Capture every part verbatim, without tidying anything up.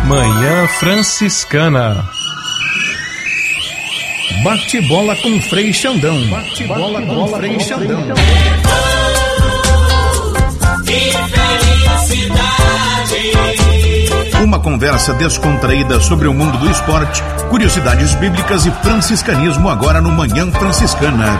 Manhã Franciscana. Bate-bola com Frei Xandão. Bate-bola com Frei Xandão. Que felicidade! Uma conversa descontraída sobre o mundo do esporte, curiosidades bíblicas e franciscanismo agora no Manhã Franciscana.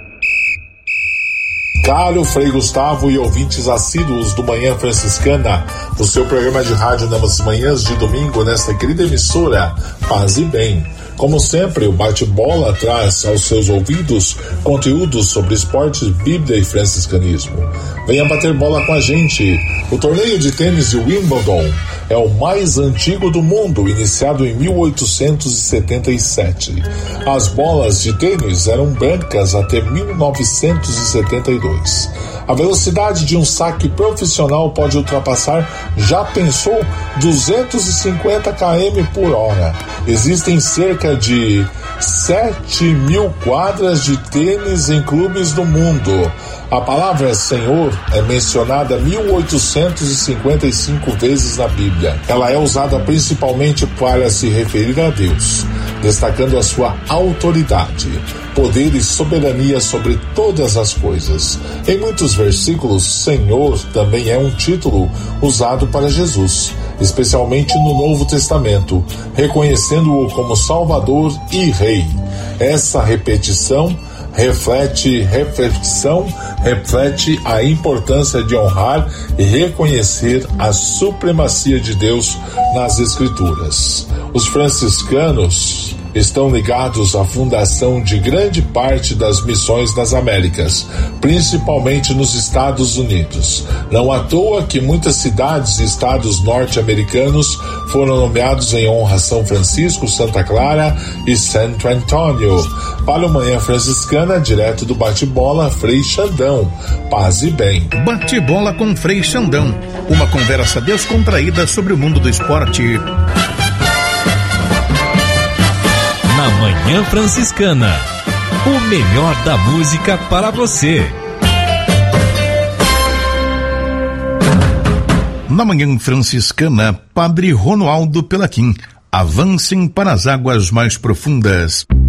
Caro Frei Gustavo e ouvintes assíduos do Manhã Franciscana, o seu programa de rádio nas manhãs de domingo nesta querida emissora, Paz e Bem. Como sempre, o Bate-Bola traz aos seus ouvidos conteúdos sobre esportes, Bíblia e franciscanismo. Venha bater bola com a gente. O torneio de tênis de Wimbledon é o mais antigo do mundo, iniciado em mil oitocentos e setenta e sete. As bolas de tênis eram brancas até mil novecentos e setenta e dois. A velocidade de um saque profissional pode ultrapassar, já pensou, duzentos e cinquenta quilômetros por hora. Existem cerca de sete mil quadras de tênis em clubes do mundo. A palavra Senhor é mencionada mil oitocentos e cinquenta e cinco vezes na Bíblia. Ela é usada principalmente para se referir a Deus, destacando a sua autoridade, poder e soberania sobre todas as coisas. Em muitos versículos, Senhor também é um título usado para Jesus, especialmente no Novo Testamento, reconhecendo-o como Salvador e Rei. Essa repetição reflete reflexão, reflete a importância de honrar e reconhecer a supremacia de Deus nas Escrituras. Os franciscanos estão ligados à fundação de grande parte das missões nas Américas, principalmente nos Estados Unidos. Não à toa que muitas cidades e estados norte-americanos foram nomeados em honra a São Francisco, Santa Clara e Santo Antônio. Para o Manhã Franciscana, direto do Bate-Bola, Frei Xandão. Paz e bem. Bate-bola com Frei Xandão. Uma conversa descontraída sobre o mundo do esporte. Na Manhã Franciscana, o melhor da música para você. Na Manhã Franciscana, Padre Romualdo Pelaquim. Avancem para as águas mais profundas.